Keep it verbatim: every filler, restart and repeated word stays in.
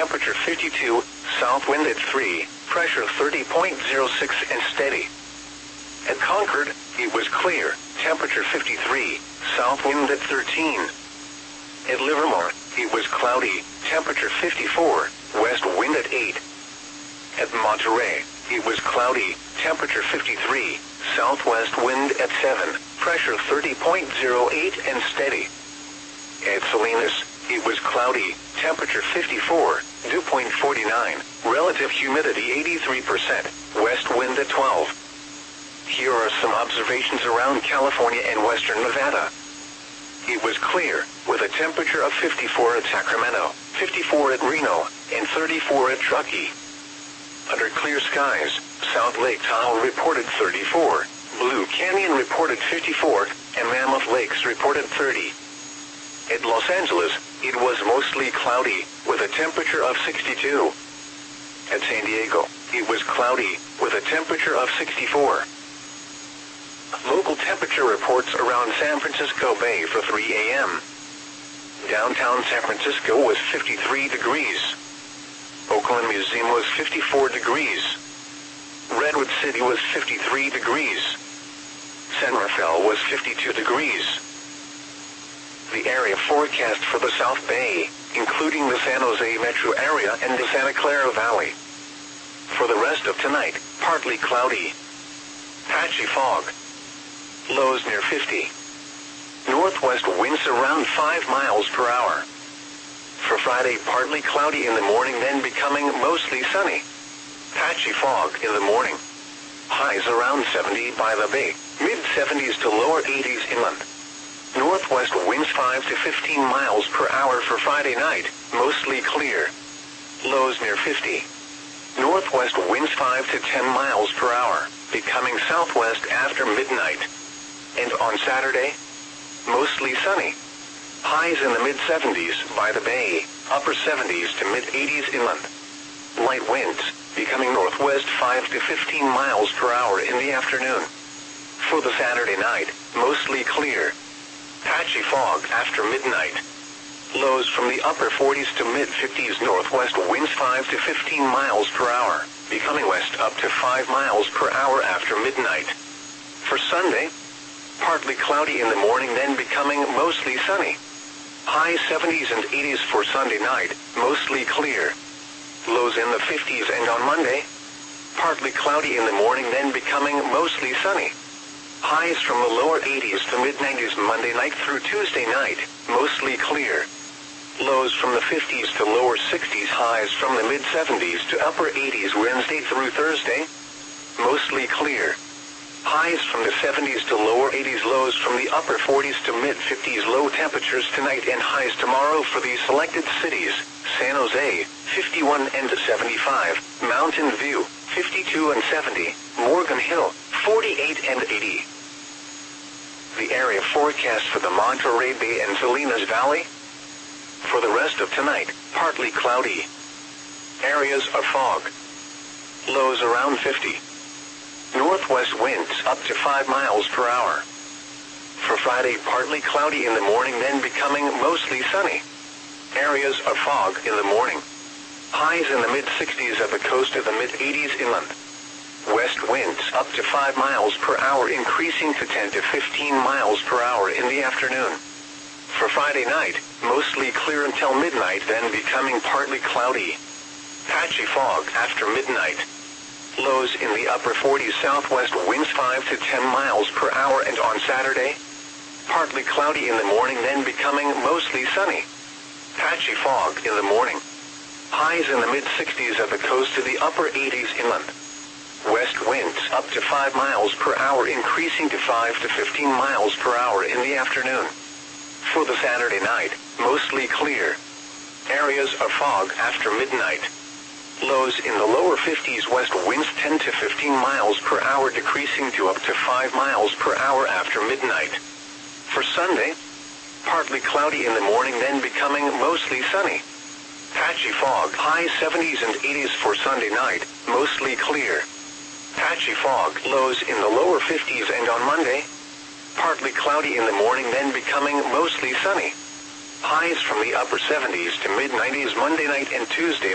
temperature fifty-two, south wind at three, pressure thirty point zero six and steady. At Concord, it was clear, temperature fifty-three, south wind at thirteen. At Livermore, it was cloudy, temperature fifty-four, west wind at eight. At Monterey, it was cloudy, temperature fifty-three, southwest wind at seven, pressure thirty point zero eight and steady. At Salinas, it was cloudy, temperature fifty-four, dew point forty-nine, relative humidity eighty-three percent, west wind at twelve. Here are some observations around California and western Nevada. It was clear, with a temperature of fifty-four at Sacramento, fifty-four at Reno, and thirty-four at Truckee. Under clear skies, South Lake Tahoe reported thirty-four, Blue Canyon reported fifty-four, and Mammoth Lakes reported thirty. At Los Angeles, it was mostly cloudy, with a temperature of sixty-two. At San Diego, it was cloudy, with a temperature of sixty-four. Local temperature reports around San Francisco Bay for three A M Downtown San Francisco was fifty-three degrees. Oakland Museum was fifty-four degrees. Redwood City was fifty-three degrees. San Rafael was fifty-two degrees. The area forecast for the South Bay, including the San Jose metro area and the Santa Clara Valley. For the rest of tonight, partly cloudy. Patchy fog. Lows near fifty. Northwest winds around five miles per hour. For Friday, partly cloudy in the morning, then becoming mostly sunny. Patchy fog in the morning. Highs around seventy by the bay, mid seventies to lower eighties inland. Northwest winds five to fifteen miles per hour for Friday night, mostly clear. Lows near fifty. Northwest winds five to ten miles per hour, becoming southwest after midnight. And on Saturday, mostly sunny. Highs in the mid seventies by the bay, upper seventies to mid eighties inland. Light winds, becoming northwest five to fifteen miles per hour in the afternoon. For the Saturday night, mostly clear. Patchy fog after midnight. Lows from the upper forties to mid fifties, northwest winds five to fifteen miles per hour, becoming west up to five miles per hour after midnight. For Sunday, partly cloudy in the morning, then becoming mostly sunny. High seventies and eighties for Sunday night, mostly clear. Lows in the fifties, and on Monday, partly cloudy in the morning, then becoming mostly sunny. Highs from the lower eighties to mid nineties Monday night through Tuesday night, mostly clear. Lows from the fifties to lower sixties, highs from the mid seventies to upper eighties Wednesday through Thursday, mostly clear. Highs from the seventies to lower eighties, lows from the upper forties to mid fifties, low temperatures tonight and highs tomorrow for these selected cities: San Jose, fifty-one and seventy-five, Mountain View, fifty-two and seventy, Morgan Hill, forty-eight and eighty. The area forecast for the Monterey Bay and Salinas Valley. For the rest of tonight, partly cloudy. Areas of fog. Lows around fifty. Northwest winds up to five miles per hour. For Friday, partly cloudy in the morning, then becoming mostly sunny. Areas of fog in the morning. Highs in the mid sixties at the coast to the mid eighties inland. West winds up to five miles per hour, increasing to ten to fifteen miles per hour in the afternoon. For Friday night, mostly clear until midnight, then becoming partly cloudy. Patchy fog after midnight. Lows in the upper forties, southwest winds five to ten miles per hour, and on Saturday, partly cloudy in the morning, then becoming mostly sunny. Patchy fog in the morning. Highs in the mid sixties at the coast to the upper eighties inland. West winds up to five miles per hour, increasing to five to fifteen miles per hour in the afternoon. For the Saturday night, mostly clear. Areas of fog after midnight. Lows in the lower fifties, west winds ten to fifteen miles per hour, decreasing to up to five miles per hour after midnight. For Sunday, partly cloudy in the morning, then becoming mostly sunny. Patchy fog, high seventies and eighties for Sunday night, mostly clear. Patchy fog, lows in the lower fifties, and on Monday, partly cloudy in the morning, then becoming mostly sunny. Highs from the upper seventies to mid nineties Monday night and Tuesday